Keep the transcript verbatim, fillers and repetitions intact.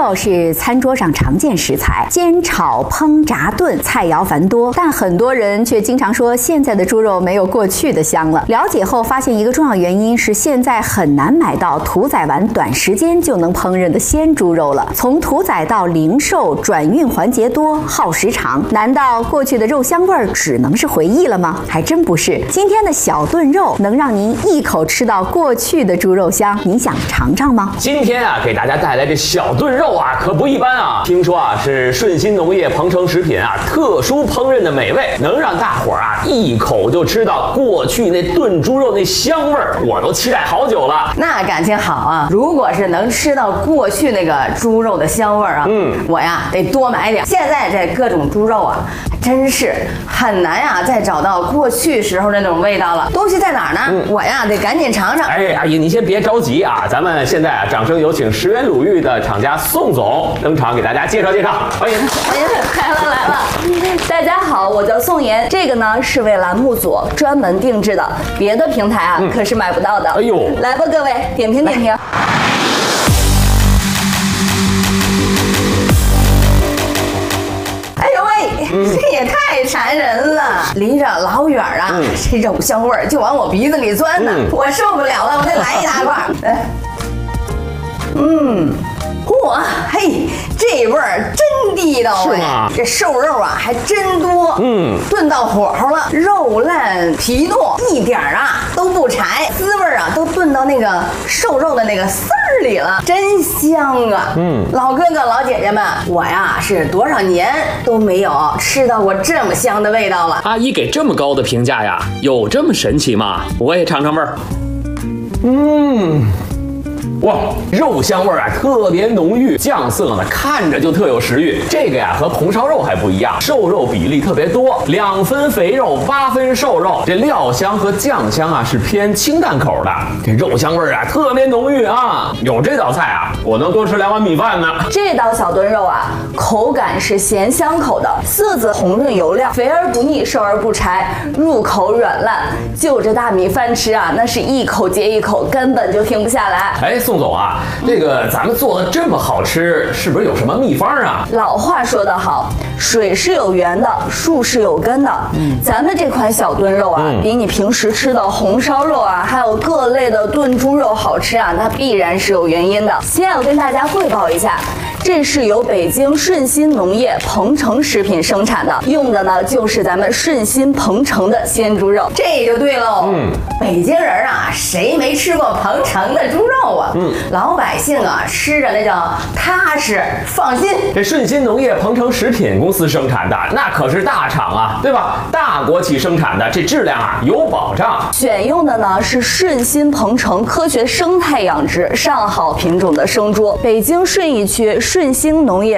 肉是餐桌上常见食材，煎炒烹炸炖菜肴繁多，但很多人却经常说现在的猪肉没有过去的香了。了解后发现，一个重要原因是现在很难买到屠宰完短时间就能烹饪的鲜猪肉了。从屠宰到零售，转运环节多，耗时长。难道过去的肉香味儿只能是回忆了吗？还真不是。今天的小炖肉能让您一口吃到过去的猪肉香，您想尝尝吗？ 今天啊，给大家带来这小炖肉啊，可不一般啊！听说啊，是顺鑫农业鹏程食品啊特殊烹饪的美味，能让大伙儿啊一口就吃到过去那炖猪肉那香味儿，我都期待好久了。 那感情好啊！如果是能吃到过去那个猪肉的香味儿啊，嗯，我呀得多买点。现在这各种猪肉啊，真是很难呀、啊，再找到过去时候的那种味道了。东西在哪儿呢？嗯、我呀得赶紧尝尝。 哎，阿姨，你先别着急啊，咱们现在啊，掌声有请石原鲁豫的厂家宋总登场，给大家介绍介绍。欢迎， 欢迎，来了来了。大家好，我叫宋妍，这个呢是为栏目组专门定制的，别的平台啊、嗯、可是买不到的。 哎呦， 来吧，各位，点评点评。这也太馋人了，离着老远啊，嗯、这肉香味儿就往我鼻子里钻呢，嗯、我受不了了，我再来一大块。嗯，哇嘿，这味儿真地道哎！这瘦肉啊还真多，嗯，炖到火候了，肉烂皮糯，一点啊都不柴，滋味啊都炖到那个瘦肉的那个丝儿里了，真香啊！嗯，老哥哥老姐姐们，我呀是多少年都没有吃到过这么香的味道了。 阿姨给这么高的评价呀，有这么神奇吗？我也尝尝味儿。嗯。哇，肉香味儿啊特别浓郁，酱色呢看着就特有食欲。这个呀和红烧肉还不一样，瘦肉比例特别多，两分肥肉，八分瘦肉。这料香和酱香啊是偏清淡口的，这肉香味儿啊特别浓郁啊。有这道菜啊，我能多吃两碗米饭呢。 这道小炖肉啊，口感是咸香口的，色泽红润油亮，肥而不腻，瘦而不柴，入口软烂。就着大米饭吃啊，那是一口接一口，根本就停不下来。 哎，宋总啊，这个咱们做的这么好吃，是不是有什么秘方啊？ 老话说得好，水是有源的，树是有根的。嗯，咱们这款小炖肉啊，嗯、比你平时吃的红烧肉啊，还有各类的炖猪肉好吃啊，那必然是有原因的。先要跟大家汇报一下，这是由北京顺鑫农业鹏程食品生产的，用的呢就是咱们顺鑫鹏程的鲜猪肉，这就对喽。嗯，北京人啊，谁没吃过鹏程的猪肉啊？嗯，老百姓啊，吃着那叫踏实放心。 这顺鑫农业鹏程食品公司生产的，那可是大厂啊，对吧？大国企生产的，这质量啊有保障。 选用的呢是顺鑫鹏程科学生态养殖上好品种的生猪，北京顺义区顺兴农业